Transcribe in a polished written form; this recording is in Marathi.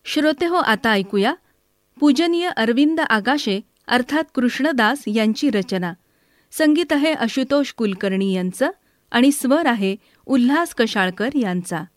श्रोतेहो, आता ऐकूया पूजनीय अरविंद आगाशे अर्थात कृष्णदास यांची रचना. संगीत आहे आशुतोष कुलकर्णी यांचं आणि स्वर आहे उल्हास कशाळकर यांचा.